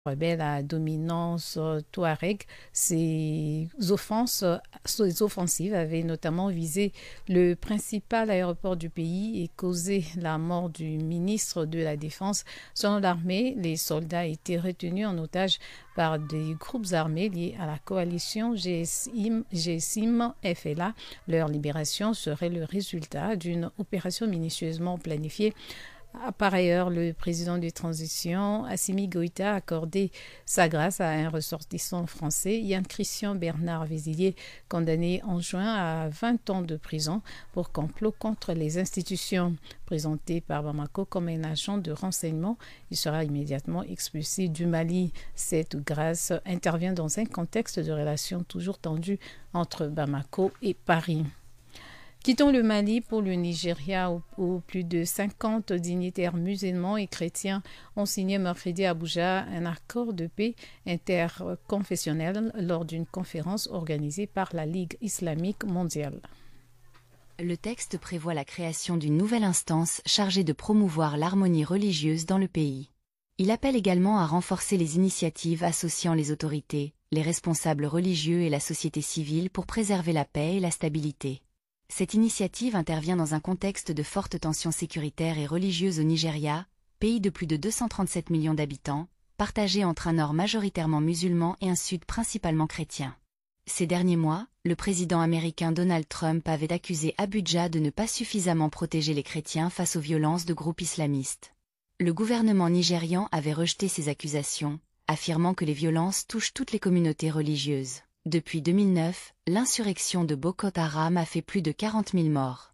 rebelles à dominance touareg. Ces offensives avaient notamment visé le principal aéroport du pays et causé la mort du ministre de la Défense. Selon l'armée, les soldats étaient retenus en otage par des groupes armés liés à la coalition GSIM-FLA. Leur libération serait le résultat d'une opération minutieusement planifiée. Par ailleurs, le président de transition, Assimi Goïta, a accordé sa grâce à un ressortissant français, Yann Christian Bernard Vézilier, condamné en juin à 20 ans de prison pour complot contre les institutions. Présenté par Bamako comme un agent de renseignement, il sera immédiatement expulsé du Mali. Cette grâce intervient dans un contexte de relations toujours tendues entre Bamako et Paris. Quittons le Mali pour le Nigeria où plus de 50 dignitaires musulmans et chrétiens ont signé mercredi à Abuja un accord de paix interconfessionnel lors d'une conférence organisée par la Ligue islamique mondiale. Le texte prévoit la création d'une nouvelle instance chargée de promouvoir l'harmonie religieuse dans le pays. Il appelle également à renforcer les initiatives associant les autorités, les responsables religieux et la société civile pour préserver la paix et la stabilité. Cette initiative intervient dans un contexte de fortes tensions sécuritaires et religieuses au Nigeria, pays de plus de 237 millions d'habitants, partagé entre un nord majoritairement musulman et un sud principalement chrétien. Ces derniers mois, le président américain Donald Trump avait accusé Abuja de ne pas suffisamment protéger les chrétiens face aux violences de groupes islamistes. Le gouvernement nigérian avait rejeté ces accusations, affirmant que les violences touchent toutes les communautés religieuses. Depuis 2009, l'insurrection de Boko Haram a fait plus de 40 000 morts.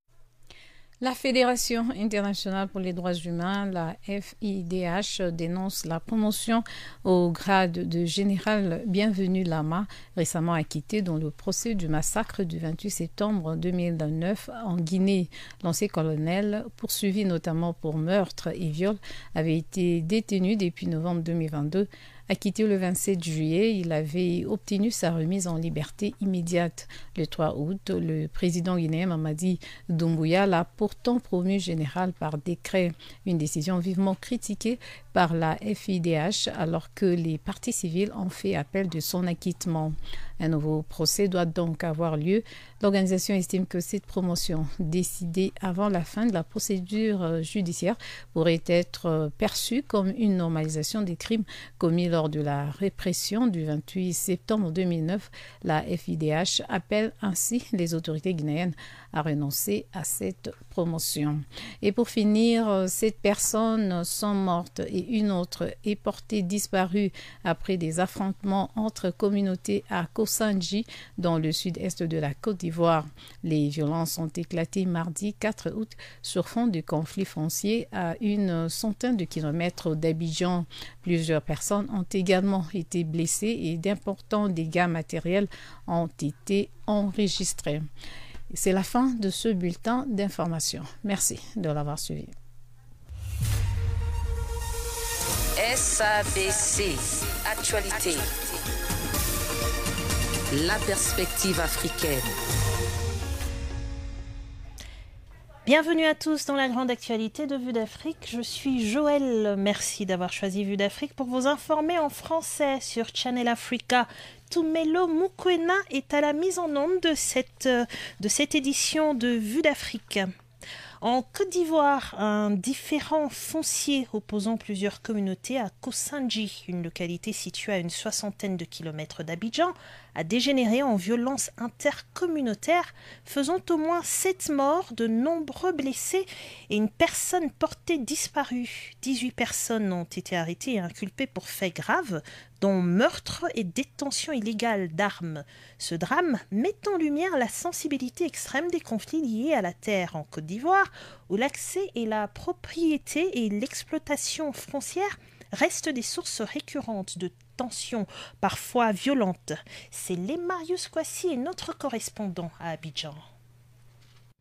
La Fédération internationale pour les droits humains, la FIDH, dénonce la promotion au grade de général Bienvenu Lama, récemment acquitté dans le procès du massacre du 28 septembre 2009 en Guinée. L'ancien colonel, poursuivi notamment pour meurtre et viol, avait été détenu depuis novembre 2022. Acquitté le 27 juillet, il avait obtenu sa remise en liberté immédiate. Le 3 août, le président guinéen Mamadi Doumbouya l'a pourtant promu général par décret, une décision vivement critiquée par la FIDH alors que les parties civiles ont fait appel de son acquittement. Un nouveau procès doit donc avoir lieu. L'organisation estime que cette promotion, décidée avant la fin de la procédure judiciaire, pourrait être perçue comme une normalisation des crimes commis lors de la répression du 28 septembre 2009. La FIDH appelle ainsi les autorités guinéennes à renoncer à cette promotion. Et pour finir, 7 personnes sont mortes et une autre est portée disparue après des affrontements entre communautés à Kosanji, dans le sud-est de la Côte d'Ivoire. Les violences ont éclaté mardi 4 août sur fond de conflits fonciers à une centaine de kilomètres d'Abidjan. Plusieurs personnes ont également été blessées et d'importants dégâts matériels ont été enregistrés. C'est la fin de ce bulletin d'information. Merci de l'avoir suivi. SABC Actualité. La perspective africaine. Bienvenue à tous dans la grande actualité de Vue d'Afrique. Je suis Joël. Merci d'avoir choisi Vue d'Afrique pour vous informer en français sur Channel Africa. Tumelo Mukwena est à la mise en onde de cette édition de Vue d'Afrique. En Côte d'Ivoire, un différend foncier opposant plusieurs communautés à Kosanji, une localité située à une 60aine de kilomètres d'Abidjan, a dégénéré en violence intercommunautaire, faisant au moins 7 morts, de nombreux blessés et une personne portée disparue. 18 personnes ont été arrêtées et inculpées pour faits graves, dont meurtre et détention illégale d'armes. Ce drame met en lumière la sensibilité extrême des conflits liés à la terre en Côte d'Ivoire, où l'accès et la propriété et l'exploitation foncière restent des sources récurrentes de tensions, parfois violentes. C'est Marius Kwasi et notre correspondant à Abidjan.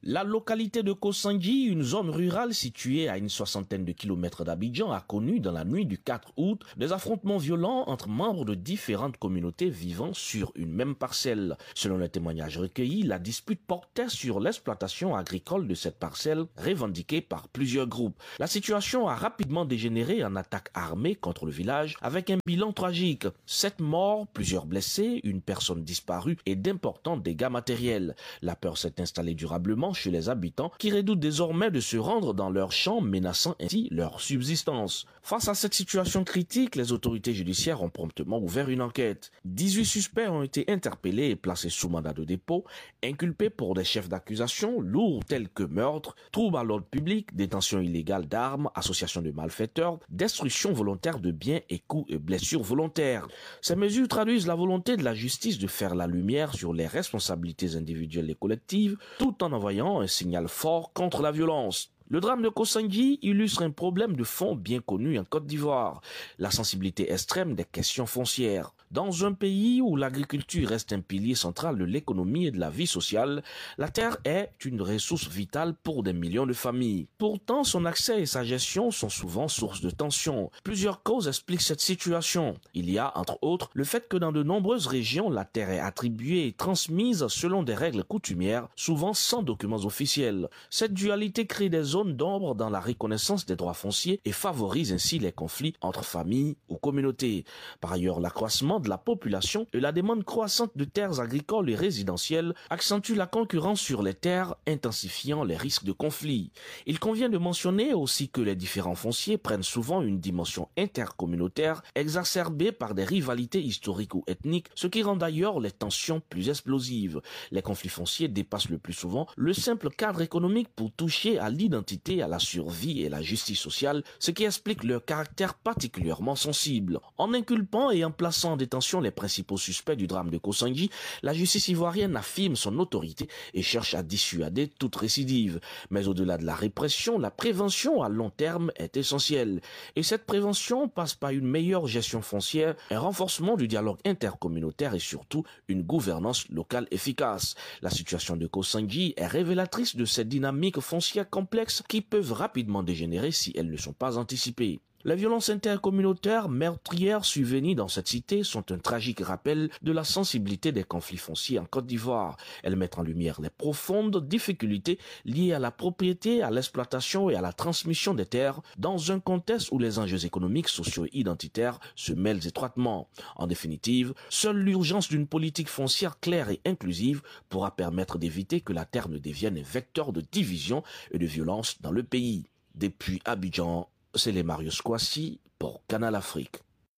La localité de Kossanji, une zone rurale située à une soixantaine de kilomètres d'Abidjan, a connu dans la nuit du 4 août des affrontements violents entre membres de différentes communautés vivant sur une même parcelle. Selon les témoignages recueillis, la dispute portait sur l'exploitation agricole de cette parcelle revendiquée par plusieurs groupes. La situation a rapidement dégénéré en attaque armée contre le village avec un bilan tragique. 7 morts, plusieurs blessés, une personne disparue et d'importants dégâts matériels. La peur s'est installée durablement chez les habitants qui redoutent désormais de se rendre dans leurs champs, menaçant ainsi leur subsistance. Face à cette situation critique, les autorités judiciaires ont promptement ouvert une enquête. 18 suspects ont été interpellés et placés sous mandat de dépôt, inculpés pour des chefs d'accusation lourds tels que meurtre, trouble à l'ordre public, détention illégale d'armes, association de malfaiteurs, destruction volontaire de biens et coups et blessures volontaires. Ces mesures traduisent la volonté de la justice de faire la lumière sur les responsabilités individuelles et collectives, tout en envoyant un signal fort contre la violence. Le drame de Kossanji illustre un problème de fond bien connu en Côte d'Ivoire, la sensibilité extrême des questions foncières. Dans un pays où l'agriculture reste un pilier central de l'économie et de la vie sociale, la terre est une ressource vitale pour des millions de familles. Pourtant, son accès et sa gestion sont souvent source de tensions. Plusieurs causes expliquent cette situation. Il y a, entre autres, le fait que dans de nombreuses régions, la terre est attribuée et transmise selon des règles coutumières, souvent sans documents officiels. Cette dualité crée des zones d'ombre dans la reconnaissance des droits fonciers et favorise ainsi les conflits entre familles ou communautés. Par ailleurs, l'accroissement de la population et la demande croissante de terres agricoles et résidentielles accentuent la concurrence sur les terres, intensifiant les risques de conflits. Il convient de mentionner aussi que les différents fonciers prennent souvent une dimension intercommunautaire exacerbée par des rivalités historiques ou ethniques, ce qui rend d'ailleurs les tensions plus explosives. Les conflits fonciers dépassent le plus souvent le simple cadre économique pour toucher à l'identité, à la survie et la justice sociale, ce qui explique leur caractère particulièrement sensible. En inculpant et en plaçant en détention les principaux suspects du drame de Kossanji, la justice ivoirienne affirme son autorité et cherche à dissuader toute récidive. Mais au-delà de la répression, la prévention à long terme est essentielle. Et cette prévention passe par une meilleure gestion foncière, un renforcement du dialogue intercommunautaire et surtout une gouvernance locale efficace. La situation de Kossanji est révélatrice de cette dynamique foncière complexe qui peuvent rapidement dégénérer si elles ne sont pas anticipées. Les violences intercommunautaires meurtrières survenues dans cette cité sont un tragique rappel de la sensibilité des conflits fonciers en Côte d'Ivoire. Elles mettent en lumière les profondes difficultés liées à la propriété, à l'exploitation et à la transmission des terres dans un contexte où les enjeux économiques, sociaux et identitaires se mêlent étroitement. En définitive, seule l'urgence d'une politique foncière claire et inclusive pourra permettre d'éviter que la terre ne devienne un vecteur de division et de violence dans le pays. Depuis Abidjan, c'est les Marius Kwasi pour Canal Afrique.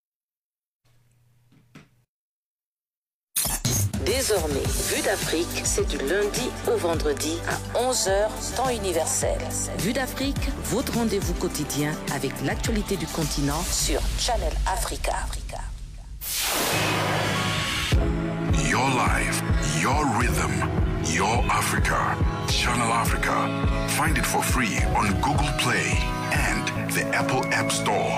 Désormais, Vue d'Afrique, c'est du lundi au vendredi à 11h, temps universel. Vue d'Afrique, votre rendez-vous quotidien avec l'actualité du continent sur Channel Africa. Your life, your rhythm, your Africa. Channel Africa. Find it for free on Google Play and the Apple App Store.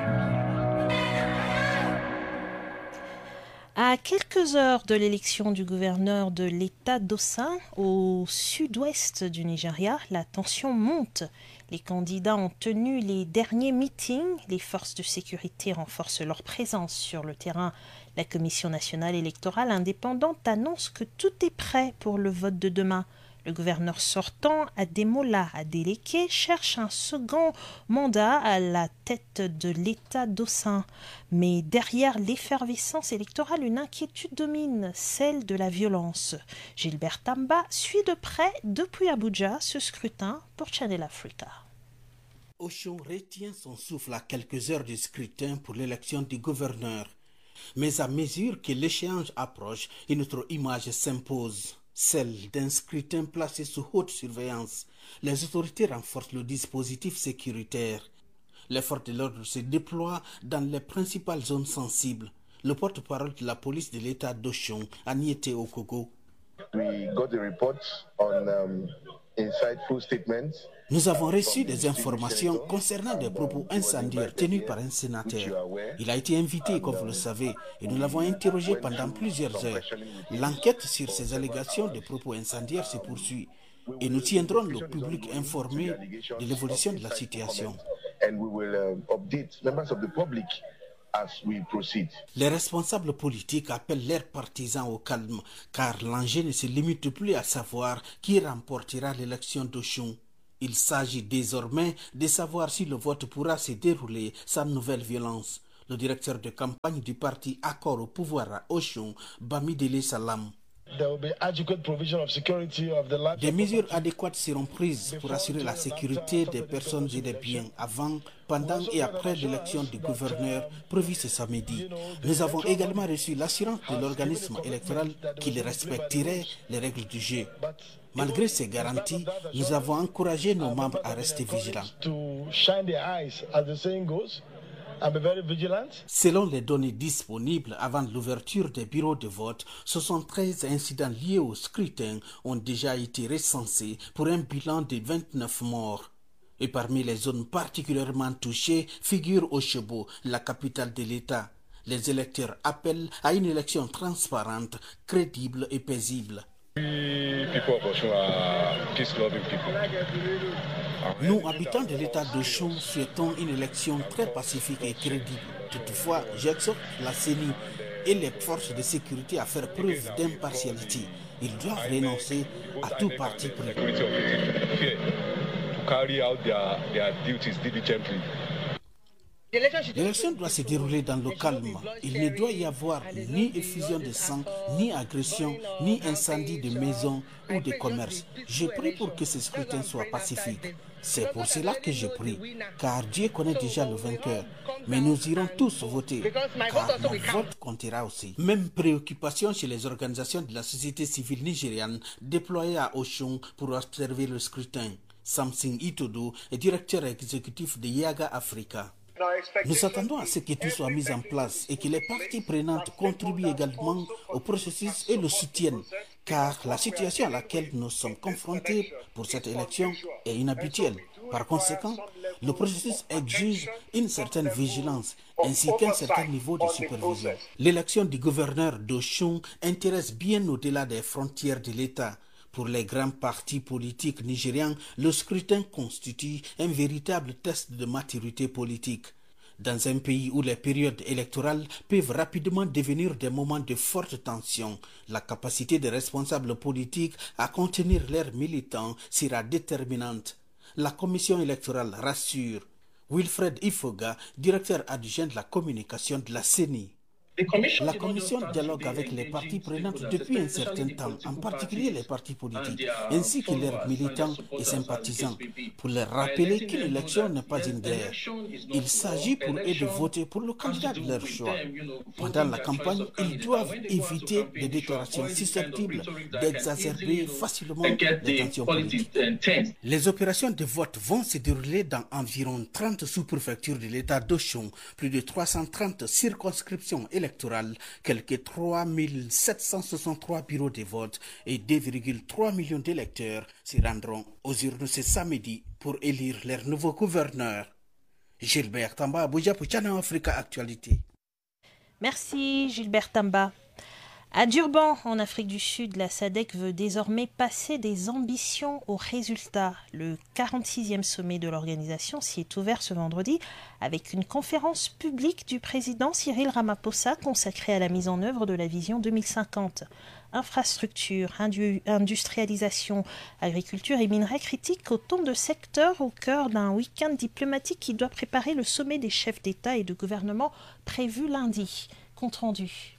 À quelques heures de l'élection du gouverneur de l'État d'Osun, au sud-ouest du Nigeria, la tension monte. Les candidats ont tenu les derniers meetings. Les forces de sécurité renforcent leur présence sur le terrain. La Commission nationale électorale indépendante annonce que tout est prêt pour le vote de demain. Le gouverneur sortant, Ademola Adeleke, cherche un second mandat à la tête de l'État d'Osun. Mais derrière l'effervescence électorale, une inquiétude domine, celle de la violence. Gilbert Tamba suit de près depuis Abuja ce scrutin pour Channel Africa. Oshun retient son souffle à quelques heures du scrutin pour l'élection du gouverneur. Mais à mesure que l'échéance approche, une autre image s'impose. Celle d'un scrutin placé sous haute surveillance. Les autorités renforcent le dispositif sécuritaire. Les forces de l'ordre se déploient dans les principales zones sensibles. Le porte-parole de la police de l'État d'Oshun, Aniete Okogo. Nous avons reçu des informations concernant des propos incendiaires tenus par un sénateur. Il a été invité, comme vous le savez, et nous l'avons interrogé pendant plusieurs heures. L'enquête sur ces allégations de propos incendiaires se poursuit. et nous tiendrons le public informé de l'évolution de la situation. Les responsables politiques appellent leurs partisans au calme, car l'enjeu ne se limite plus à savoir qui remportera l'élection d'Oshun. Il s'agit désormais de savoir si le vote pourra se dérouler sans nouvelle violence. Le directeur de campagne du parti Accord au pouvoir à Oshun, Bamidele Salam. Des mesures adéquates seront prises pour assurer la sécurité des personnes et des biens avant, pendant et après l'élection du gouverneur prévue ce samedi. Nous avons également reçu l'assurance de l'organisme électoral qu'il respecterait les règles du jeu. Malgré ces garanties, nous avons encouragé nos membres à rester vigilants. Selon les données disponibles avant l'ouverture des bureaux de vote, 73 incidents liés au scrutin ont déjà été recensés pour un bilan de 29 morts. Et parmi les zones particulièrement touchées figure Oshobo, la capitale de l'État. Les électeurs appellent à une élection transparente, crédible et paisible. Nous, habitants de l'État d'Oshun, souhaitons une élection très pacifique et crédible. Toutefois, j'exhorte la CENI et les forces de sécurité à faire preuve d'impartialité. Ils doivent renoncer à tout parti pris. L'élection doit se dérouler dans le calme. Il ne doit y avoir ni effusion de sang, ni agression, ni incendie de maisons ou de commerces. Je prie pour que ce scrutin soit pacifique. C'est pour cela que je prie, car Dieu connaît déjà le vainqueur. Mais nous irons tous voter, car mon vote comptera aussi. Même préoccupation chez les organisations de la société civile nigériane déployées à Oshun pour observer le scrutin. Samson Itodo est directeur exécutif de Yaga Africa. Nous attendons à ce que tout soit mis en place et que les parties prenantes contribuent également au processus et le soutiennent, car la situation à laquelle nous sommes confrontés pour cette élection est inhabituelle. Par conséquent, le processus exige une certaine vigilance ainsi qu'un certain niveau de supervision. L'élection du gouverneur d'Oshun intéresse bien au-delà des frontières de l'État. Pour les grands partis politiques nigérians, le scrutin constitue un véritable test de maturité politique. Dans un pays où les périodes électorales peuvent rapidement devenir des moments de forte tension, la capacité des responsables politiques à contenir leurs militants sera déterminante. La commission électorale rassure. Wilfred Ifoga, directeur adjoint de la communication de la CENI. La commission dialogue avec les parties prenantes depuis un certain temps, en particulier les partis politiques, ainsi que leurs militants et sympathisants, pour leur rappeler qu'une élection n'est pas une guerre. Il s'agit pour eux de voter pour le candidat de leur choix. Pendant la campagne, ils doivent éviter des déclarations susceptibles d'exacerber facilement les tensions politiques. Les opérations de vote vont se dérouler dans environ 30 sous-préfectures de l'État d'Oshun, plus de 330 circonscriptions électorales, quelques 3763 bureaux de vote et 2,3 millions d'électeurs se rendront aux urnes ce samedi pour élire leur nouveau gouverneur. Gilbert Tamba, Abuja pour Channel Africa Actualité. Merci Gilbert Tamba. À Durban, en Afrique du Sud, la SADC veut désormais passer des ambitions aux résultats. Le 46e sommet de l'organisation s'y est ouvert ce vendredi avec une conférence publique du président Cyril Ramaphosa consacrée à la mise en œuvre de la vision 2050. Infrastructure, industrialisation, agriculture et minerais critiquent autant de secteurs au cœur d'un week-end diplomatique qui doit préparer le sommet des chefs d'État et de gouvernement prévu lundi. Compte rendu.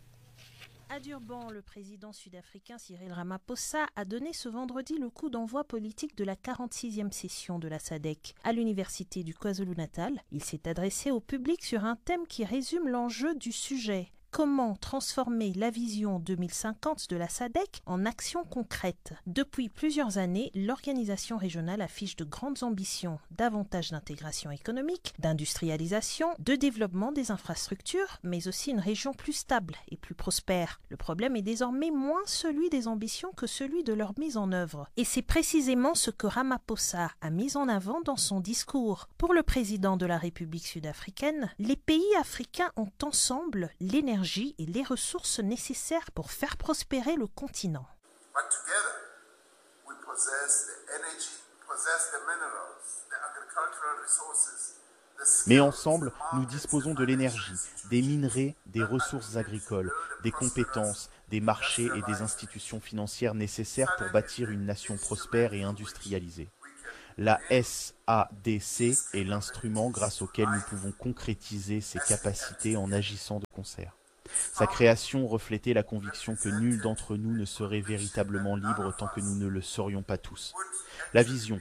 À Durban, le président sud-africain Cyril Ramaphosa a donné ce vendredi le coup d'envoi politique de la 46e session de la SADC. À l'université du KwaZulu-Natal, il s'est adressé au public sur un thème qui résume l'enjeu du sujet. Comment transformer la vision 2050 de la SADC en actions concrètes? Depuis plusieurs années, l'organisation régionale affiche de grandes ambitions, davantage d'intégration économique, d'industrialisation, de développement des infrastructures, mais aussi une région plus stable et plus prospère. Le problème est désormais moins celui des ambitions que celui de leur mise en œuvre. Et c'est précisément ce que Ramaphosa a mis en avant dans son discours. Pour le président de la République sud-africaine, les pays africains ont ensemble l'énergie et les ressources nécessaires pour faire prospérer le continent. Mais ensemble, nous disposons de l'énergie, des minerais, des ressources agricoles, des compétences, des marchés et des institutions financières nécessaires pour bâtir une nation prospère et industrialisée. La SADC est l'instrument grâce auquel nous pouvons concrétiser ces capacités en agissant de concert. Sa création reflétait la conviction que nul d'entre nous ne serait véritablement libre tant que nous ne le serions pas tous. La vision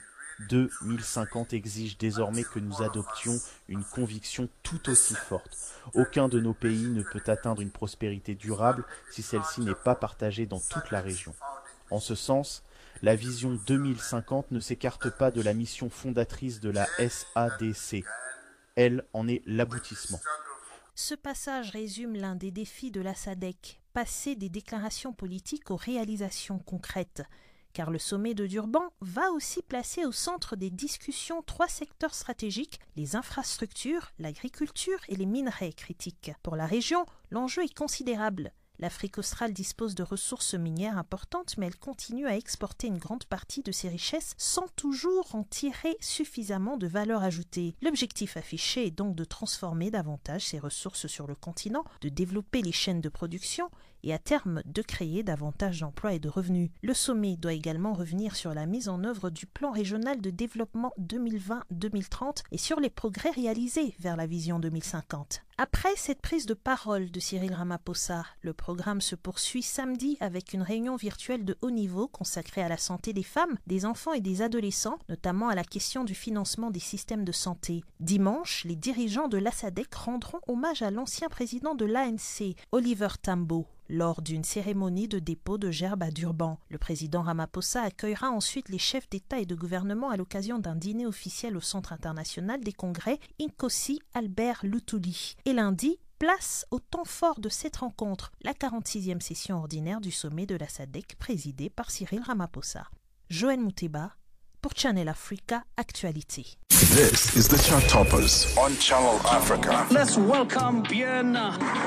2050 exige désormais que nous adoptions une conviction tout aussi forte. Aucun de nos pays ne peut atteindre une prospérité durable si celle-ci n'est pas partagée dans toute la région. En ce sens, la vision 2050 ne s'écarte pas de la mission fondatrice de la SADC. Elle en est l'aboutissement. Ce passage résume l'un des défis de la SADC, passer des déclarations politiques aux réalisations concrètes. Car le sommet de Durban va aussi placer au centre des discussions 3 secteurs stratégiques, les infrastructures, l'agriculture et les minerais critiques. Pour la région, l'enjeu est considérable. L'Afrique australe dispose de ressources minières importantes, mais elle continue à exporter une grande partie de ses richesses sans toujours en tirer suffisamment de valeur ajoutée. L'objectif affiché est donc de transformer davantage ces ressources sur le continent, de développer les chaînes de production et à terme de créer davantage d'emplois et de revenus. Le sommet doit également revenir sur la mise en œuvre du plan régional de développement 2020-2030 et sur les progrès réalisés vers la vision 2050. Après cette prise de parole de Cyril Ramaphosa, le programme se poursuit samedi avec une réunion virtuelle de haut niveau consacrée à la santé des femmes, des enfants et des adolescents, notamment à la question du financement des systèmes de santé. Dimanche, les dirigeants de l'ASADC rendront hommage à l'ancien président de l'ANC, Oliver Tambo, lors d'une cérémonie de dépôt de gerbes à Durban. Le président Ramaphosa accueillera ensuite les chefs d'État et de gouvernement à l'occasion d'un dîner officiel au Centre international des congrès Nkosi Albert Luthuli. Et lundi, place au temps fort de cette rencontre, la 46e session ordinaire du sommet de la SADC présidée par Cyril Ramaphosa. Joël Mouteba pour Channel Africa Actualité. This is the Chart Toppers on Channel Africa. Let's welcome Bien.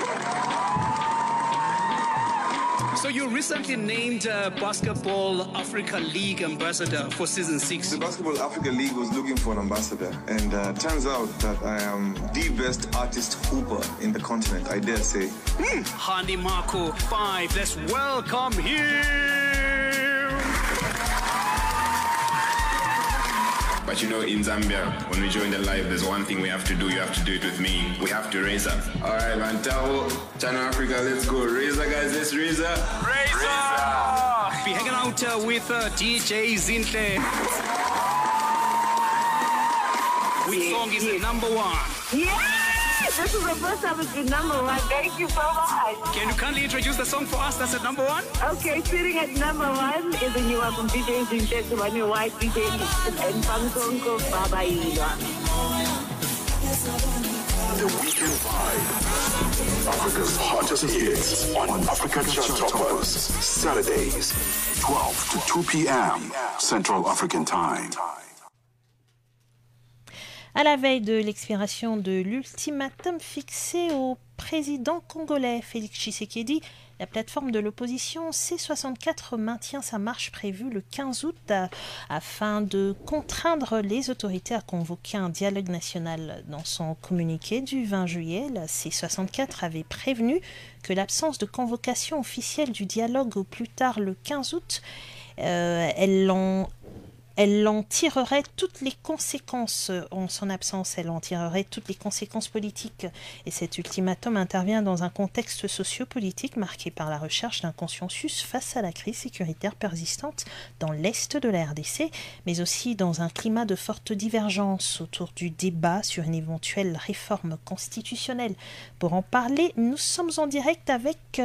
So you recently named Basketball Africa League ambassador for season 6. The Basketball Africa League was looking for an ambassador, and turns out that I am the best artist hooper in the continent, I dare say. Hani Marco 5, let's welcome him! But you know, in Zambia, when we join the live, there's one thing we have to do. You have to do it with me. We have to raise up. All right, man. Channel Africa, let's go. Raise up, guys. Let's raise up. Raise up! Be hanging out with DJ Zinhle. Which song is the number one? This is the first time it's been number one. Thank you so much. Can you kindly introduce the song for us that's at number one? Okay, sitting at number one is the new one from DJ Zinhle, the one with white DJ and Pangsonko Baba Ilwa. The Weekend Vibe. Africa's hottest hits on Africa Chart Toppers. Saturdays, 12 to 2 p.m. Central African Time. À la veille de l'expiration de l'ultimatum fixé au président congolais Félix Tshisekedi, la plateforme de l'opposition C64 maintient sa marche prévue le 15 août afin de contraindre les autorités à convoquer un dialogue national. Dans son communiqué du 20 juillet, la C64 avait prévenu que l'absence de convocation officielle du dialogue au plus tard le 15 août, elle en tirerait toutes les conséquences, en son absence, elle en tirerait toutes les conséquences politiques. Et cet ultimatum intervient dans un contexte sociopolitique marqué par la recherche d'un consensus face à la crise sécuritaire persistante dans l'est de la RDC, mais aussi dans un climat de forte divergence autour du débat sur une éventuelle réforme constitutionnelle. Pour en parler, nous sommes en direct avec...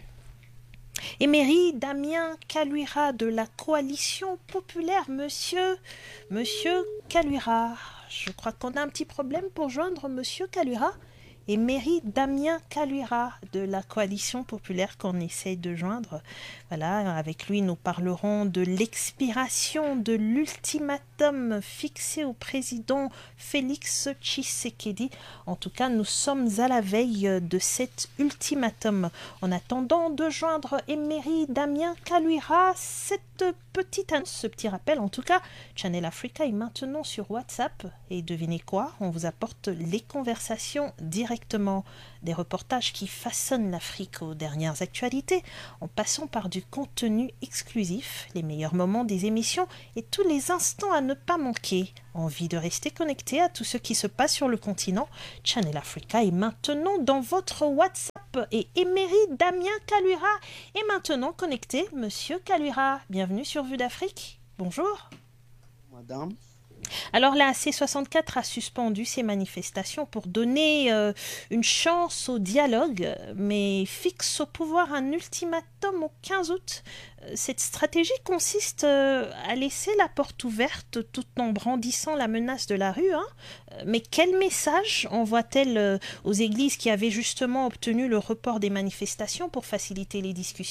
Emery Damien Kaluira de la Coalition Populaire. Monsieur Kaluira, je crois qu'on a un petit problème pour joindre Monsieur Kaluira. Emery Damien Kaluira de la Coalition Populaire qu'on essaye de joindre. Voilà, avec lui nous parlerons de l'expiration de l'ultimatum fixé au président Félix Tshisekedi. En tout cas, nous sommes à la veille de cet ultimatum. En attendant de joindre Emery Damien Kaluira, cette petite annonce, ce petit rappel en tout cas, Channel Africa est maintenant sur WhatsApp et devinez quoi, on vous apporte les conversations directement, des reportages qui façonnent l'Afrique aux dernières actualités, en passant par du contenu exclusif, les meilleurs moments des émissions et tous les instants à ne pas manquer. Envie de rester connecté à tout ce qui se passe sur le continent? Channel Africa est maintenant dans votre WhatsApp et Emery Damien Kaluira est maintenant connecté. Monsieur Kaluira, bienvenue sur Vue d'Afrique. Bonjour. Madame. Alors la C64 a suspendu ses manifestations pour donner une chance au dialogue, mais fixe au pouvoir un ultimatum au 15 août. Cette stratégie consiste à laisser la porte ouverte tout en brandissant la menace de la rue. Mais quel message envoie-t-elle aux églises qui avaient justement obtenu le report des manifestations pour faciliter les discussions ?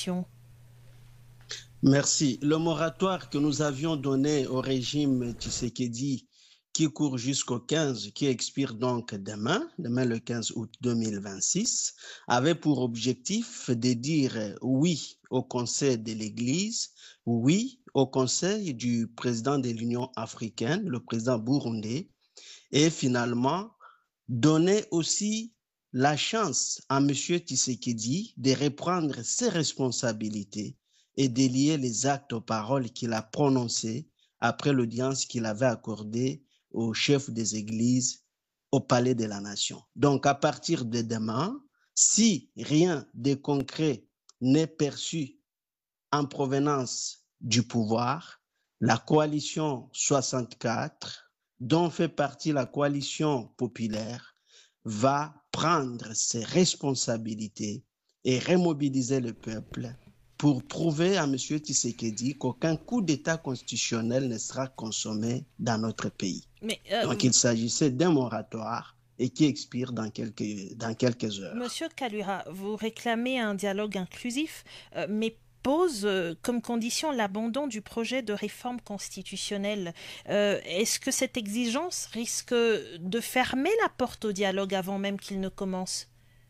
Merci. Le moratoire que nous avions donné au régime Tshisekedi, qui court jusqu'au 15, qui expire donc demain le 15 août 2026, avait pour objectif de dire oui au conseil de l'Église, oui au conseil du président de l'Union africaine, le président burundais, et finalement donner aussi la chance à M. Tshisekedi de reprendre ses responsabilités et de lier les actes aux paroles qu'il a prononcées après l'audience qu'il avait accordée au chef des églises au Palais de la Nation. Donc, à partir de demain, si rien de concret n'est perçu en provenance du pouvoir, la coalition 64, dont fait partie la coalition populaire, va prendre ses responsabilités et remobiliser le peuple pour prouver à M. Tshisekedi qu'aucun coup d'État constitutionnel ne sera consommé dans notre pays. Donc il s'agissait d'un moratoire et qui expire dans quelques heures. Monsieur Kaluira, vous réclamez un dialogue inclusif, mais pose comme condition l'abandon du projet de réforme constitutionnelle. Est-ce que cette exigence risque de fermer la porte au dialogue avant même qu'il ne commence ?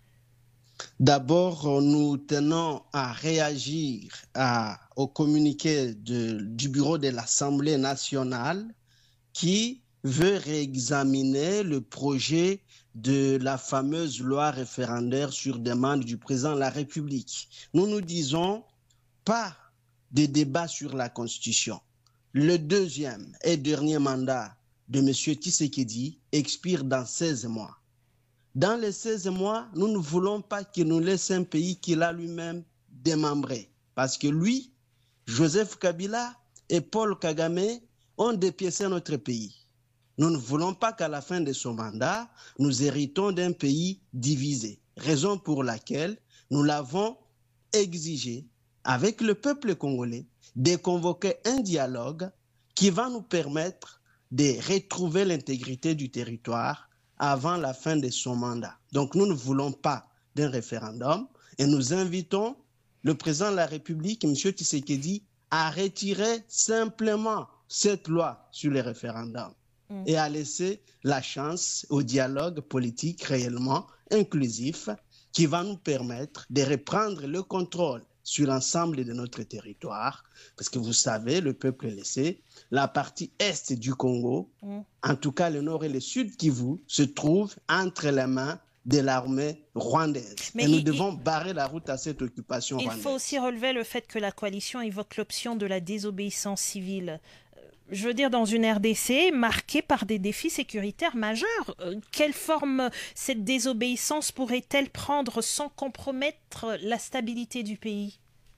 D'abord, nous tenons à réagir au communiqué du bureau de l'Assemblée nationale qui veut réexaminer le projet de la fameuse loi référendaire sur demande du président de la République. Nous nous disons pas de débat sur la Constitution. Le deuxième et dernier mandat de M. Tshisekedi expire dans 16 mois. Dans les 16 mois, nous ne voulons pas qu'il nous laisse un pays qu'il a lui-même démembré. Parce que lui, Joseph Kabila et Paul Kagame ont dépiécé notre pays. Nous ne voulons pas qu'à la fin de son mandat, nous héritons d'un pays divisé. Raison pour laquelle nous l'avons exigé avec le peuple congolais de convoquer un dialogue qui va nous permettre de retrouver l'intégrité du territoire avant la fin de son mandat. Donc nous ne voulons pas d'un référendum et nous invitons le président de la République, M. Tshisekedi, à retirer simplement cette loi sur les référendums et à laisser la chance au dialogue politique réellement inclusif qui va nous permettre de reprendre le contrôle sur l'ensemble de notre territoire, parce que vous savez, le peuple est laissé, la partie est du Congo, en tout cas le nord et le sud Kivu, se trouvent entre les mains de l'armée rwandaise. Mais nous devons barrer la route à cette occupation rwandaise. Il faut aussi relever le fait que la coalition évoque l'option de la désobéissance civile. Je veux dire, dans une RDC marquée par des défis sécuritaires majeurs. Quelle forme cette désobéissance pourrait-elle prendre sans compromettre la stabilité du pays ?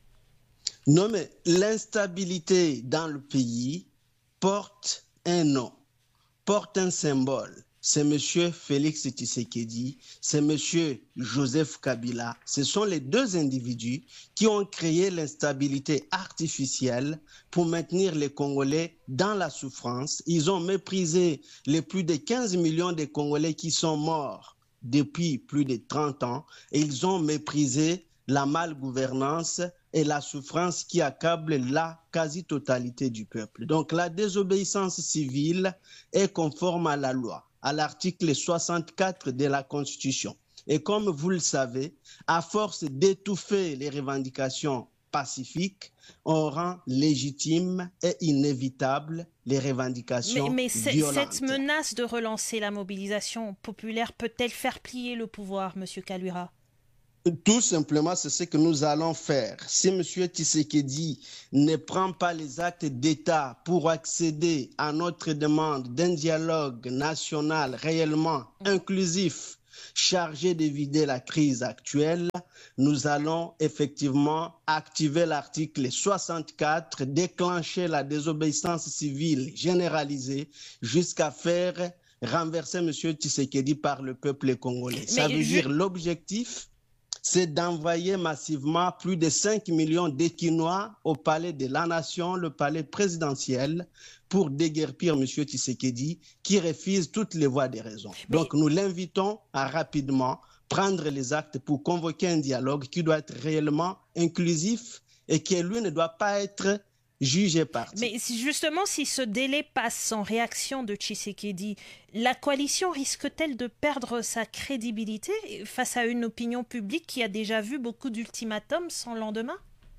Non, mais l'instabilité dans le pays porte un nom, porte un symbole. C'est M. Félix Tshisekedi, c'est M. Joseph Kabila. Ce sont les deux individus qui ont créé l'instabilité artificielle pour maintenir les Congolais dans la souffrance. Ils ont méprisé les plus de 15 millions de Congolais qui sont morts depuis plus de 30 ans et ils ont méprisé la malgouvernance et la souffrance qui accable la quasi-totalité du peuple. Donc la désobéissance civile est conforme à la loi, à l'article 64 de la Constitution. Et comme vous le savez, à force d'étouffer les revendications pacifique, on rend légitime et inévitable les revendications violentes. Cette menace de relancer la mobilisation populaire peut-elle faire plier le pouvoir, M. Kaluira? Tout simplement, c'est ce que nous allons faire. Si M. Tshisekedi ne prend pas les actes d'État pour accéder à notre demande d'un dialogue national réellement inclusif, chargé d'éviter la crise actuelle, nous allons effectivement activer l'article 64, déclencher la désobéissance civile généralisée jusqu'à faire renverser M. Tshisekedi par le peuple congolais. Ça veut dire l'objectif, c'est d'envoyer massivement plus de 5 millions d'Équinois au palais de la Nation, le palais présidentiel, pour déguerpir M. Tshisekedi, qui refuse toutes les voies des raisons. Donc nous l'invitons à rapidement prendre les actes pour convoquer un dialogue qui doit être réellement inclusif et qui, lui, ne doit pas être jugé parti. Mais justement, si ce délai passe sans réaction de Tshisekedi, la coalition risque-t-elle de perdre sa crédibilité face à une opinion publique qui a déjà vu beaucoup d'ultimatums sans lendemain?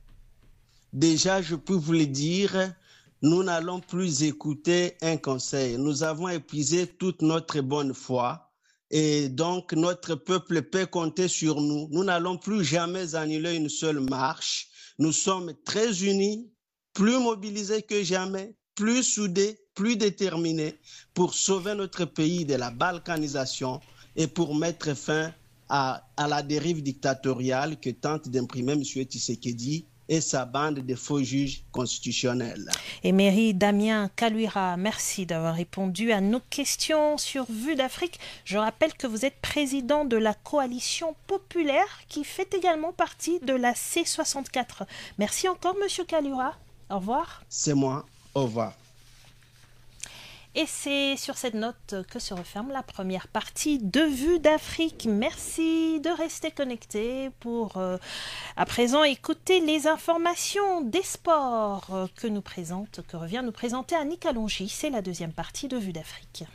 Déjà, je peux vous le dire, nous n'allons plus écouter un conseil. Nous avons épuisé toute notre bonne foi et donc notre peuple peut compter sur nous. Nous n'allons plus jamais annuler une seule marche. Nous sommes très unis, plus mobilisés que jamais, plus soudés, plus déterminés pour sauver notre pays de la balkanisation et pour mettre fin à la dérive dictatoriale que tente d'imprimer M. Tshisekedi et sa bande de faux juges constitutionnels. Emery Damien Kaluira, merci d'avoir répondu à nos questions sur Vue d'Afrique. Je rappelle que vous êtes président de la coalition populaire qui fait également partie de la C64. Merci encore, M. Kaluira. Au revoir. C'est moi. Au revoir. Et c'est sur cette note que se referme la première partie de Vue d'Afrique. Merci de rester connectés pour à présent écouter les informations des sports que revient nous présenter Annick Alongi. C'est la deuxième partie de Vue d'Afrique.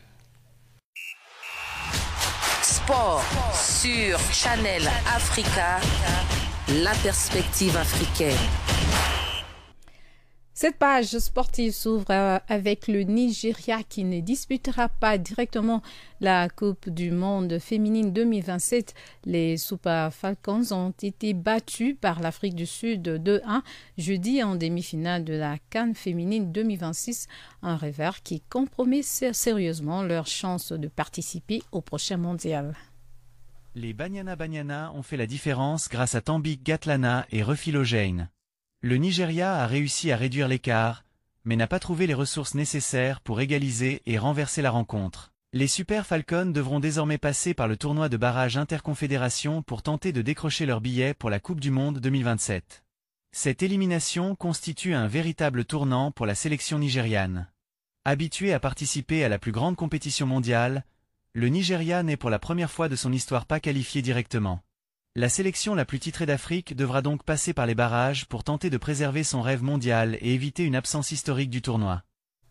Sport sur Channel Africa, la perspective africaine. Cette page sportive s'ouvre avec le Nigeria qui ne disputera pas directement la Coupe du Monde féminine 2027. Les Super Falcons ont été battus par l'Afrique du Sud 2-1 jeudi en demi-finale de la CAN féminine 2026, un revers qui compromet sérieusement leur chance de participer au prochain mondial. Les Banyana ont fait la différence grâce à Tambik Gatlana et Refilo Jane. Le Nigeria a réussi à réduire l'écart, mais n'a pas trouvé les ressources nécessaires pour égaliser et renverser la rencontre. Les Super Falcons devront désormais passer par le tournoi de barrage interconfédération pour tenter de décrocher leur billet pour la Coupe du Monde 2027. Cette élimination constitue un véritable tournant pour la sélection nigériane. Habitué à participer à la plus grande compétition mondiale, le Nigeria n'est pour la première fois de son histoire pas qualifié directement. La sélection la plus titrée d'Afrique devra donc passer par les barrages pour tenter de préserver son rêve mondial et éviter une absence historique du tournoi.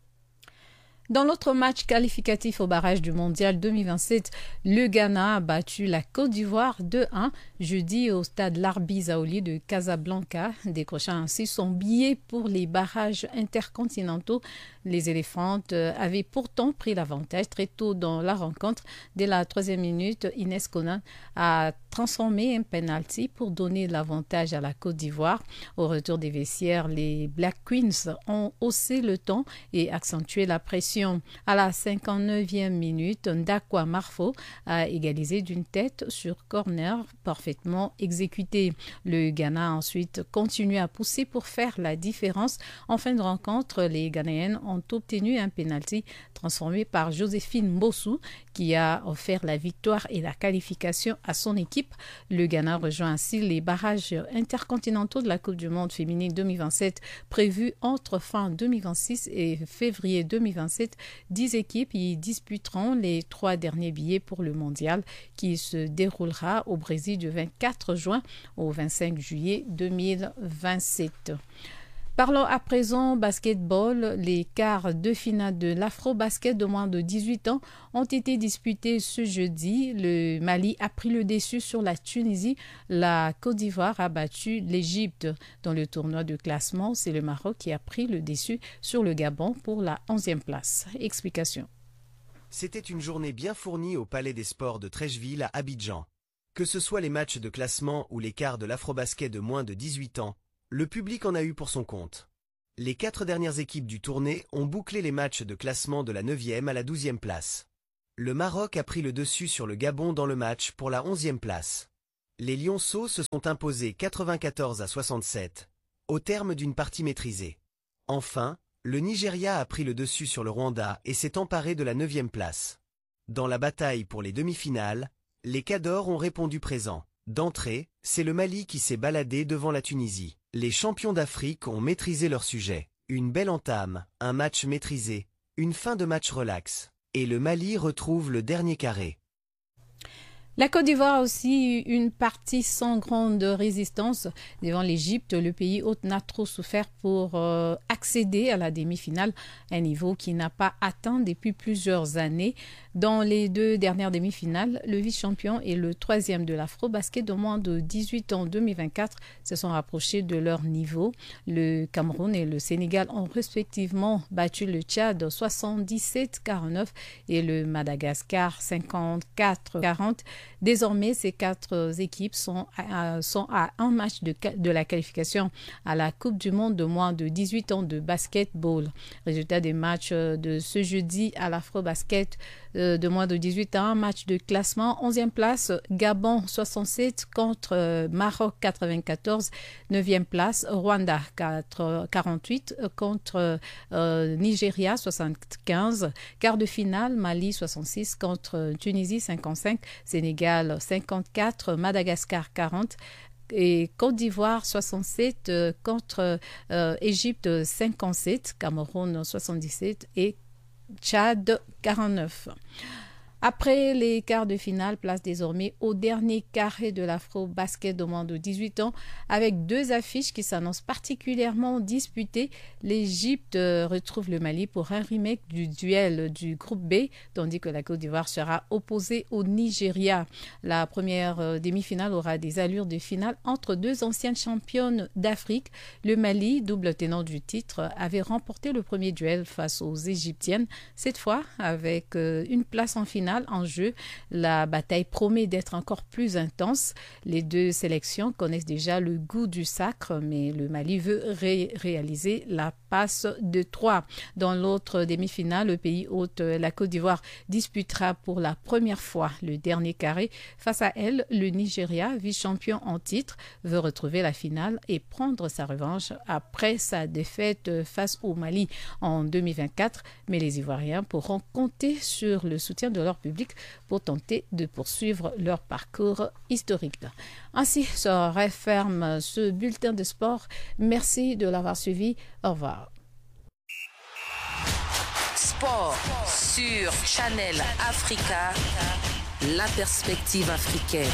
Dans l'autre match qualificatif au barrage du Mondial 2027, le Ghana a battu la Côte d'Ivoire 2-1 jeudi au stade Larbi Zaoli de Casablanca, décrochant ainsi son billet pour les barrages intercontinentaux. Les éléphantes avaient pourtant pris l'avantage très tôt dans la rencontre. Dès la 3e minute, Inès Conan a transformé un penalty pour donner l'avantage à la Côte d'Ivoire. Au retour des vestiaires, les Black Queens ont haussé le ton et accentué la pression. À la 59e minute, Ndakwa Marfo a égalisé d'une tête sur corner parfaitement exécuté. Le Ghana a ensuite continué à pousser pour faire la différence. En fin de rencontre, les Ghanéennes ont obtenu un penalty transformé par Joséphine Mbossou qui a offert la victoire et la qualification à son équipe. Le Ghana rejoint ainsi les barrages intercontinentaux de la Coupe du Monde féminine 2027 prévus entre fin 2026 et février 2027. 10 équipes y disputeront les 3 derniers billets pour le mondial qui se déroulera au Brésil du 24 juin au 25 juillet 2027. Parlons à présent basketball. Les quarts de finale de l'Afro-Basket de moins de 18 ans ont été disputés ce jeudi. Le Mali a pris le dessus sur la Tunisie. La Côte d'Ivoire a battu l'Égypte. Dans le tournoi de classement, c'est le Maroc qui a pris le dessus sur le Gabon pour la 11e place. Explication. C'était une journée bien fournie au Palais des Sports de Treichville à Abidjan. Que ce soit les matchs de classement ou les quarts de l'Afro-Basket de moins de 18 ans, le public en a eu pour son compte. Les 4 dernières équipes du tournoi ont bouclé les matchs de classement de la 9e à la 12e place. Le Maroc a pris le dessus sur le Gabon dans le match pour la 11e place. Les Lionceaux se sont imposés 94-67, au terme d'une partie maîtrisée. Enfin, le Nigeria a pris le dessus sur le Rwanda et s'est emparé de la 9e place. Dans la bataille pour les demi-finales, les Cadors ont répondu présent. D'entrée, c'est le Mali qui s'est baladé devant la Tunisie. Les champions d'Afrique ont maîtrisé leur sujet. Une belle entame, un match maîtrisé, une fin de match relax. Et le Mali retrouve le dernier carré. La Côte d'Ivoire a aussi eu une partie sans grande résistance devant l'Égypte. Le pays hôte n'a trop souffert pour accéder à la demi-finale, un niveau qui n'a pas atteint depuis plusieurs années. Dans les 2 dernières demi-finales, le vice-champion et le 3e de l'Afro-Basket de moins de 18 ans en 2024 se sont rapprochés de leur niveau. Le Cameroun et le Sénégal ont respectivement battu le Tchad 77-49 et le Madagascar 54-40. Désormais, ces 4 équipes sont à un match de la qualification à la Coupe du Monde de moins de 18 ans de basketball. Résultat des matchs de ce jeudi à l'Afro-Basket de moins de 18 ans, match de classement, 11e place, Gabon 67 contre Maroc 94, 9e place, Rwanda 48 contre Nigeria 75, quart de finale, Mali 66 contre Tunisie 55, Sénégal 54, Madagascar 40 et Côte d'Ivoire 67 contre Égypte 57, Cameroun 77 et Tchad 49. Après les quarts de finale, place désormais au dernier carré de l'Afro-Basket de moins de 18 ans avec 2 affiches qui s'annoncent particulièrement disputées. L'Égypte retrouve le Mali pour un remake du duel du groupe B, tandis que la Côte d'Ivoire sera opposée au Nigeria. La première demi-finale aura des allures de finale entre 2 anciennes championnes d'Afrique. Le Mali, double tenant du titre, avait remporté le premier duel face aux Égyptiennes, cette fois avec une place en finale en jeu. La bataille promet d'être encore plus intense. Les 2 sélections connaissent déjà le goût du sacre, mais le Mali veut réaliser la passe de 3. Dans l'autre demi-finale, le pays hôte, la Côte d'Ivoire, disputera pour la première fois le dernier carré. Face à elle, le Nigeria, vice-champion en titre, veut retrouver la finale et prendre sa revanche après sa défaite face au Mali en 2024. Mais les Ivoiriens pourront compter sur le soutien de leur public pour tenter de poursuivre leur parcours historique. Ainsi se referme ce bulletin de sport. Merci de l'avoir suivi. Au revoir. Sport sur Channel Africa, la perspective africaine.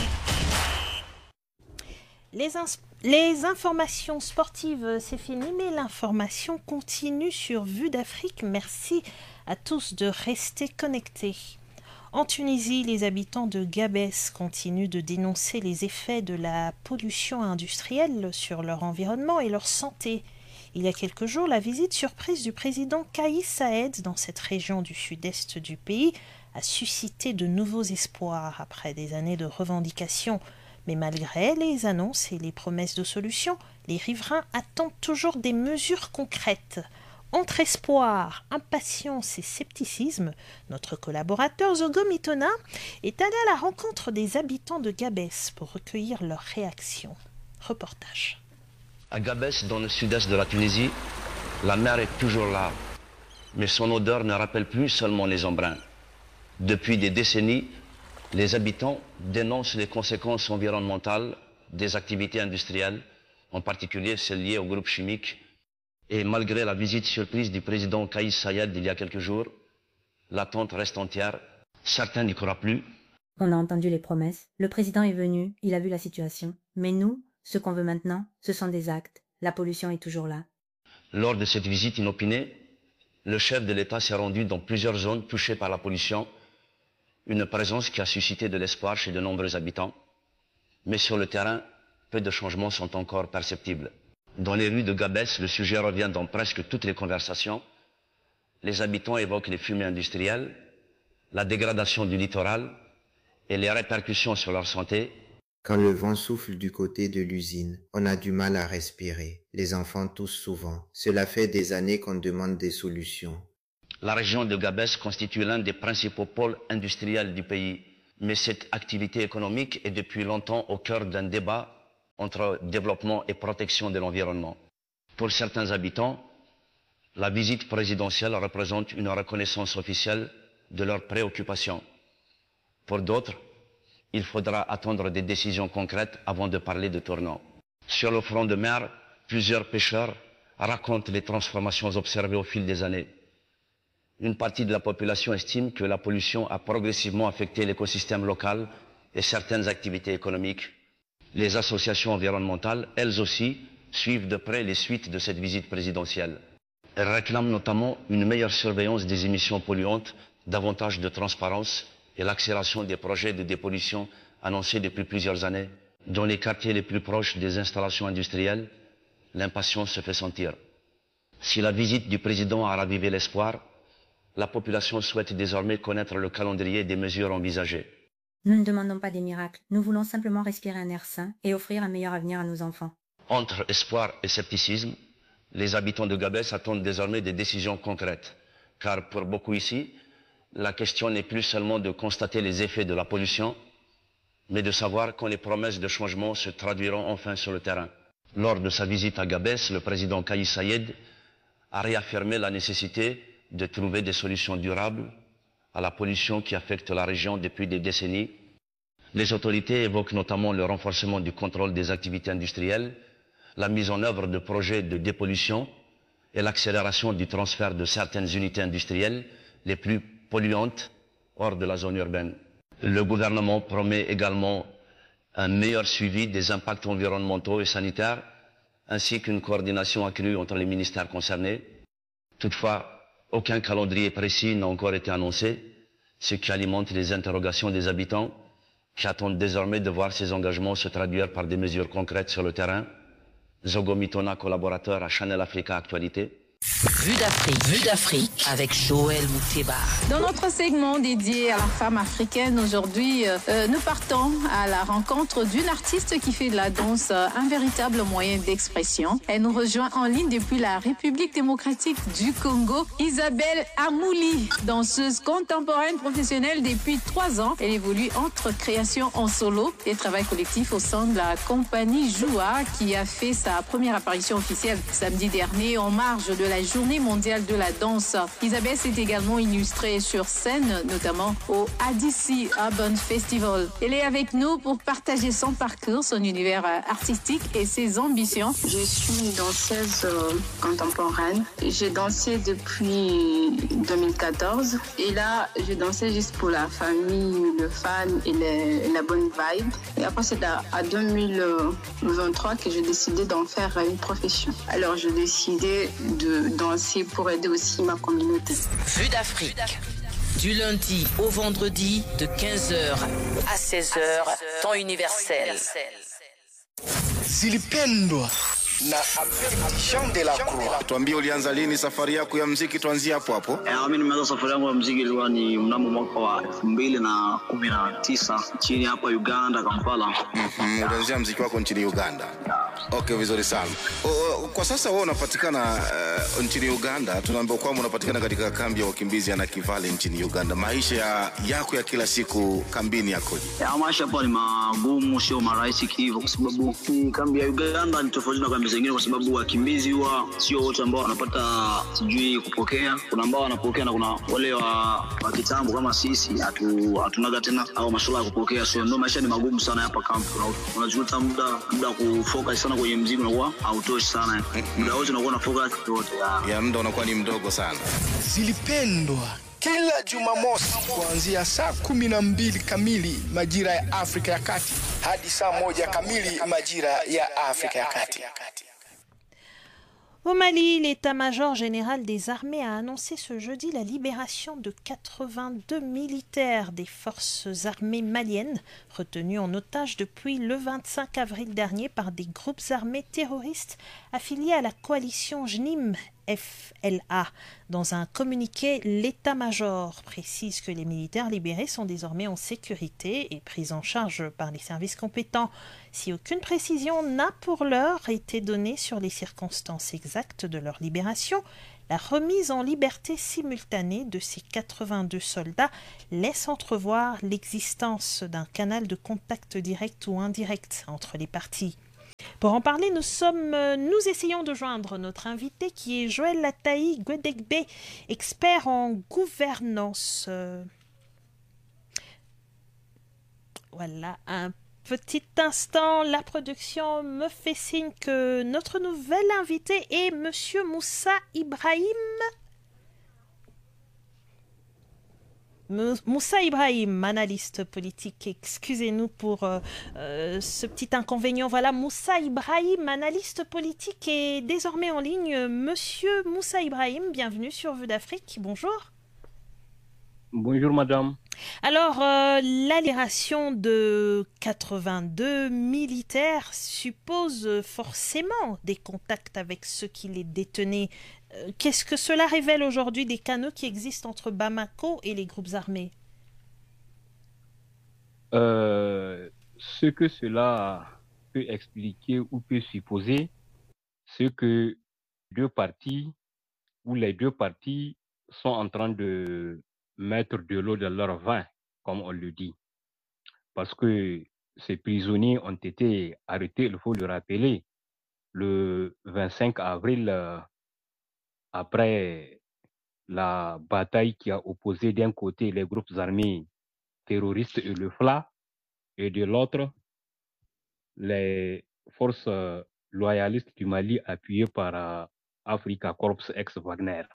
Les informations sportives, c'est fini, mais l'information continue sur Vue d'Afrique. Merci à tous de rester connectés. En Tunisie, les habitants de Gabès continuent de dénoncer les effets de la pollution industrielle sur leur environnement et leur santé. Il y a quelques jours, la visite surprise du président Kais Saied dans cette région du sud-est du pays a suscité de nouveaux espoirs après des années de revendications. Mais malgré les annonces et les promesses de solutions, les riverains attendent toujours des mesures concrètes. Entre espoir, impatience et scepticisme, notre collaborateur Zogo Mitona est allé à la rencontre des habitants de Gabès pour recueillir leurs réactions. Reportage. À Gabès, dans le sud-est de la Tunisie, la mer est toujours là, mais son odeur ne rappelle plus seulement les embruns. Depuis des décennies, les habitants dénoncent les conséquences environnementales des activités industrielles, en particulier celles liées aux groupes chimiques. Et malgré la visite surprise du président Kais Saied il y a quelques jours, l'attente reste entière. Certains n'y croient plus. On a entendu les promesses. Le président est venu, il a vu la situation. Mais nous, ce qu'on veut maintenant, ce sont des actes. La pollution est toujours là. Lors de cette visite inopinée, le chef de l'État s'est rendu dans plusieurs zones touchées par la pollution, une présence qui a suscité de l'espoir chez de nombreux habitants. Mais sur le terrain, peu de changements sont encore perceptibles. Dans les rues de Gabès, le sujet revient dans presque toutes les conversations. Les habitants évoquent les fumées industrielles, la dégradation du littoral et les répercussions sur leur santé. Quand le vent souffle du côté de l'usine, on a du mal à respirer. Les enfants toussent souvent. Cela fait des années qu'on demande des solutions. La région de Gabès constitue l'un des principaux pôles industriels du pays. Mais cette activité économique est depuis longtemps au cœur d'un débat entre développement et protection de l'environnement. Pour certains habitants, la visite présidentielle représente une reconnaissance officielle de leurs préoccupations. Pour d'autres, il faudra attendre des décisions concrètes avant de parler de tournant. Sur le front de mer, plusieurs pêcheurs racontent les transformations observées au fil des années. Une partie de la population estime que la pollution a progressivement affecté l'écosystème local et certaines activités économiques. Les associations environnementales, elles aussi, suivent de près les suites de cette visite présidentielle. Elles réclament notamment une meilleure surveillance des émissions polluantes, davantage de transparence et l'accélération des projets de dépollution annoncés depuis plusieurs années. Dans les quartiers les plus proches des installations industrielles, l'impatience se fait sentir. Si la visite du président a ravivé l'espoir, la population souhaite désormais connaître le calendrier des mesures envisagées. Nous ne demandons pas des miracles, nous voulons simplement respirer un air sain et offrir un meilleur avenir à nos enfants. Entre espoir et scepticisme, les habitants de Gabès attendent désormais des décisions concrètes. Car pour beaucoup ici, la question n'est plus seulement de constater les effets de la pollution, mais de savoir quand les promesses de changement se traduiront enfin sur le terrain. Lors de sa visite à Gabès, le président Kais Saied a réaffirmé la nécessité de trouver des solutions durables à la pollution qui affecte la région depuis des décennies. Les autorités évoquent notamment le renforcement du contrôle des activités industrielles, la mise en œuvre de projets de dépollution et l'accélération du transfert de certaines unités industrielles les plus polluantes hors de la zone urbaine. Le gouvernement promet également un meilleur suivi des impacts environnementaux et sanitaires, ainsi qu'une coordination accrue entre les ministères concernés. Toutefois, aucun calendrier précis n'a encore été annoncé, ce qui alimente les interrogations des habitants qui attendent désormais de voir ces engagements se traduire par des mesures concrètes sur le terrain. Zogo Mitona, collaborateur à Channel Africa Actualité. Vue d'Afrique avec Joël Mouteba. Dans notre segment dédié à la femme africaine, aujourd'hui, nous partons à la rencontre d'une artiste qui fait de la danse un véritable moyen d'expression. Elle nous rejoint en ligne depuis la République démocratique du Congo, Isabelle Amouli, danseuse contemporaine professionnelle depuis 3 ans. Elle évolue entre création en solo et travail collectif au sein de la compagnie Joua, qui a fait sa première apparition officielle samedi dernier en marge de la Journée mondiale de la danse. Isabelle s'est également illustrée sur scène, notamment au ADC Urban Festival. Elle est avec nous pour partager son parcours, son univers artistique et ses ambitions. Je suis une danseuse contemporaine. J'ai dansé depuis 2014 et là, je dansais juste pour la famille, le fan et la bonne vibe. Et après, c'est à 2023 que j'ai décidé d'en faire une profession. Alors, j'ai décidé de danser pour aider aussi ma communauté. Vue d'Afrique, du lundi au vendredi de 15h à 16h, temps universel. Zilipendwa na Jean de la Croix. Tuambie ulianza lini safari yako ya muziki, tuanzie hapo hapo. Mimi nimeanza safari yangu ya muziki ilikuwa ni mnamo mwaka wa 2019 nchini hapa Uganda, Kampala. Ulianzia muziki wako nchini Uganda. Okay, vizuri sana. Kwa sasa wewe unapatikana nchini Uganda. Tunaambiwa kwamba unapatikana katika kambi ya wakimbizi ya Nakivale nchini Uganda. Maisha yako ya kila siku kambini yakoje? Maisha hapa ni magumu, sio marahisi hivyo, kwa sababu kambi ya Uganda ni tofauti na kambi zingine, kwa sababu wakimbizi huwa sio wote ambao wanapata sijui kupokea. Kuna ambao wanapokea na kuna wale wa kitambo kama sisi hatunaga tena au masuala ya kupokea. So ndio maisha ni magumu sana hapa kambi. Unajuta muda kufocus sana kwenye muziki unakuwa hautoshi sana. Muda wote unakuwa na focus yote ya muda unakuwa ni mdogo sana. Zilipendwa kila Jumamosi kuanzia saa 12 kamili majira ya Afrika ya Kati hadi saa 1 kamili majira ya Afrika ya Kati. Au Mali, l'état-major général des armées a annoncé ce jeudi la libération de 82 militaires des forces armées maliennes retenus en otage depuis le 25 avril dernier par des groupes armés terroristes affiliés à la coalition JNIM FLA. Dans un communiqué, l'état-major précise que les militaires libérés sont désormais en sécurité et pris en charge par les services compétents. Si aucune précision n'a pour l'heure été donnée sur les circonstances exactes de leur libération, la remise en liberté simultanée de ces 82 soldats laisse entrevoir l'existence d'un canal de contact direct ou indirect entre les parties. Pour en parler, nous essayons de joindre notre invité qui est Joël Lataï Gwedegbe, expert en gouvernance. Voilà, un petit instant, la production me fait signe que notre nouvel invité est Monsieur Moussa Ibrahim. Moussa Ibrahim, analyste politique, excusez-nous pour ce petit inconvénient. Voilà, Moussa Ibrahim, analyste politique, est désormais en ligne. Monsieur Moussa Ibrahim, bienvenue sur Vue d'Afrique, bonjour. Bonjour madame. Alors, la libération de 82 militaires suppose forcément des contacts avec ceux qui les détenaient. Qu'est-ce que cela révèle aujourd'hui des canaux qui existent entre Bamako et les groupes armés? Ce que cela peut expliquer ou peut supposer, c'est que les deux parties sont en train de mettre de l'eau dans leur vin, comme on le dit. Parce que ces prisonniers ont été arrêtés, il faut le rappeler, le 25 avril, après la bataille qui a opposé d'un côté les groupes armés terroristes et le FLA, et de l'autre les forces loyalistes du Mali appuyées par Africa Corps ex-Wagner.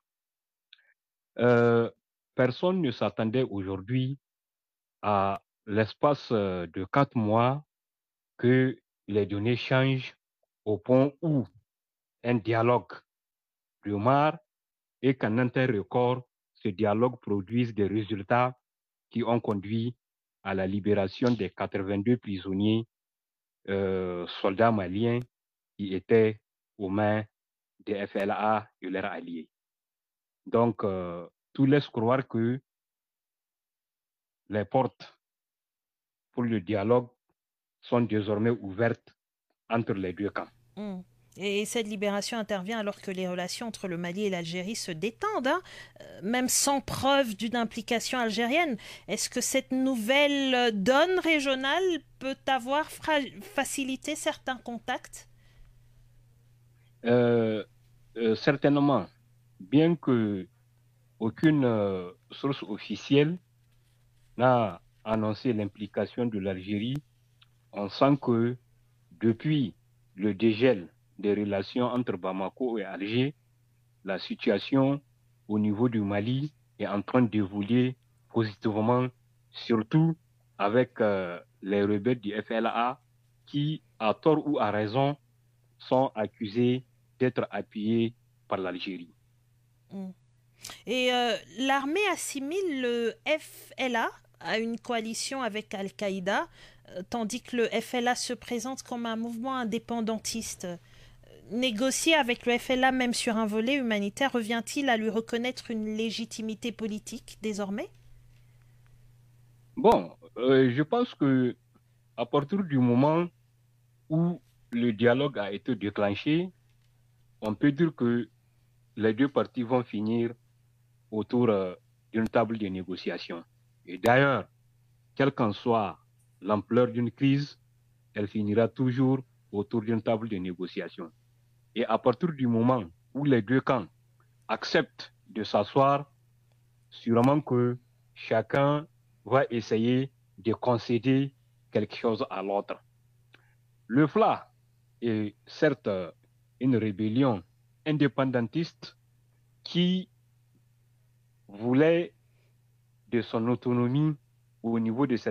Personne ne s'attendait aujourd'hui à l'espace de 4 mois que les données changent au point où un dialogue démarre et qu'en un temps record, ce dialogue produise des résultats qui ont conduit à la libération des 82 prisonniers soldats maliens qui étaient aux mains des FLA et leurs alliés. Donc, tout laisse croire que les portes pour le dialogue sont désormais ouvertes entre les deux camps. Et cette libération intervient alors que les relations entre le Mali et l'Algérie se détendent, même sans preuve d'une implication algérienne. Est-ce que cette nouvelle donne régionale peut avoir facilité certains contacts? Certainement, bien que aucune source officielle n'a annoncé l'implication de l'Algérie, on sent que depuis le dégel des relations entre Bamako et Alger, la situation au niveau du Mali est en train d'évoluer positivement, surtout avec les rebelles du FLA qui, à tort ou à raison, sont accusés d'être appuyés par l'Algérie. Et l'armée assimile le FLA à une coalition avec Al-Qaïda, tandis que le FLA se présente comme un mouvement indépendantiste. Négocier avec le FLA, même sur un volet humanitaire, revient-il à lui reconnaître une légitimité politique désormais? Bon, je pense que à partir du moment où le dialogue a été déclenché, on peut dire que les deux parties vont finir autour d'une table de négociation. Et d'ailleurs, quelle qu'en soit l'ampleur d'une crise, elle finira toujours autour d'une table de négociation. Et à partir du moment où les deux camps acceptent de s'asseoir, sûrement que chacun va essayer de concéder quelque chose à l'autre. Le FLA est certes une rébellion indépendantiste qui voulait de son autonomie au niveau de cette